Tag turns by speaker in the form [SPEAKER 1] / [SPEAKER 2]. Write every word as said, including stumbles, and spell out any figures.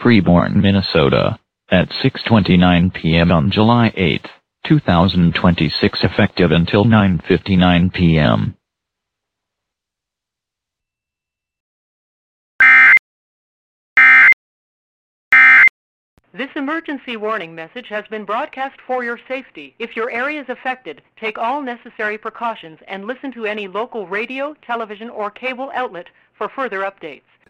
[SPEAKER 1] Freeborn, Minnesota, at six twenty-nine p m on July eighth, two thousand twenty-six, effective until nine fifty-nine p m
[SPEAKER 2] This emergency warning message has been broadcast for your safety. If your area is affected, take all necessary precautions and listen to any local radio, television, or cable outlet for further updates.